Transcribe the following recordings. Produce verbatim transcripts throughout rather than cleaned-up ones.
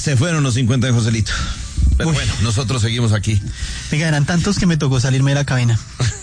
se fueron los cincuenta de Joselito. Pero Uy. bueno, nosotros seguimos aquí. Venga, eran tantos que me tocó salirme de la cabina.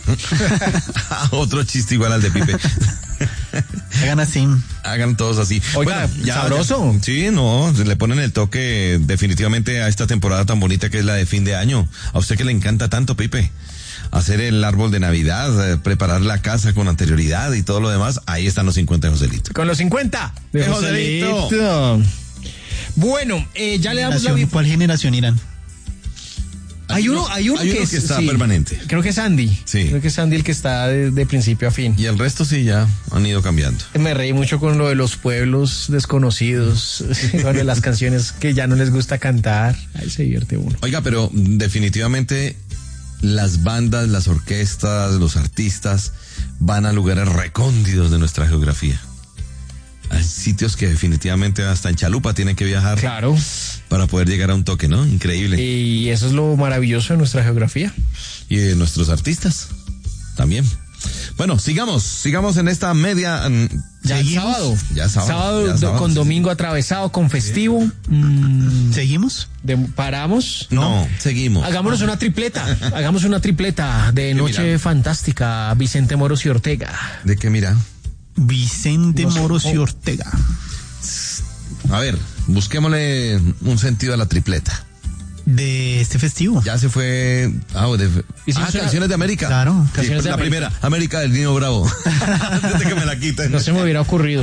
Otro chiste igual al de Pipe. Hagan así. Hagan todos así. Oiga, bueno, ya, sabroso. Ya, sí, no, le ponen el toque definitivamente a esta temporada tan bonita que es la de fin de año. A usted que le encanta tanto, Pipe. Hacer el árbol de Navidad, eh, preparar la casa con anterioridad y todo lo demás. Ahí están los cincuenta de Joselito. Con los cincuenta de Joselito. Joselito. Bueno, eh, ya le damos la... ¿Cuál generación irán? Hay uno, hay uno, hay que, uno es, que está sí, permanente. Creo que es Andy. Sí. Creo que es Andy el que está de, de principio a fin. Y el resto sí ya han ido cambiando. Me reí mucho con lo de los pueblos desconocidos, con de las canciones que ya no les gusta cantar. Ahí se divierte uno. Oiga, pero definitivamente las bandas, las orquestas, los artistas van a lugares recónditos de nuestra geografía. Hay sitios que definitivamente hasta en chalupa tienen que viajar. Claro. Para poder llegar a un toque, ¿no? Increíble. Y eso es lo maravilloso de nuestra geografía. Y de nuestros artistas también. Bueno, sigamos, sigamos en esta media... Ya es sábado. Ya es sábado. Sábado, ya sábado con domingo atravesado, con festivo. Mm, ¿Seguimos? De, ¿Paramos? No, no, seguimos. Hagámonos una tripleta. Hagamos una tripleta de Noche mira? Fantástica, Vicente Moros y Ortega. ¿De qué mira? Vicente no sé, Moros y Ortega. A ver, busquémosle un sentido a la tripleta. De este festivo. Ya se fue... Ah, de, ah Canciones de América. Claro. Sí, Canciones la de primera, América. América del Niño Bravo. Antes de que me la quiten. No se me hubiera ocurrido.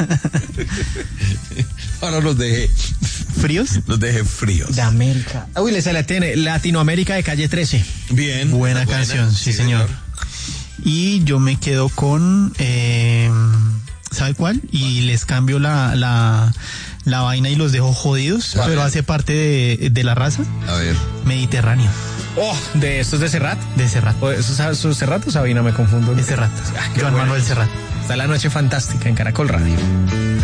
Ahora los dejé... ¿Fríos? Los dejé fríos. De América. Uy, le sale tiene Latinoamérica de Calle trece. Bien. Buena, buena canción, sí, sí señor. señor. Y yo me quedo con... Eh, ¿sabe cuál? Y les cambio la... la La vaina y los dejo jodidos, pero hace parte de, de la raza. A ver. Mediterráneo. Oh, ¿de estos de Serrat? De Serrat. ¿O ¿Esos son Serrat o Sabina? Me confundo. De Serrat. Ah, Joan bueno. Manuel Serrat. Está La Noche Fantástica en Caracol Radio.